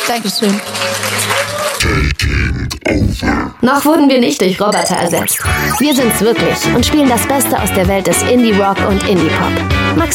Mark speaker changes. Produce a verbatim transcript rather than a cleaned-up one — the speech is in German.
Speaker 1: Dankeschön.
Speaker 2: Noch wurden wir nicht durch Roboter ersetzt. Wir sind's wirklich und spielen das Beste aus der Welt des Indie-Rock und Indie-Pop.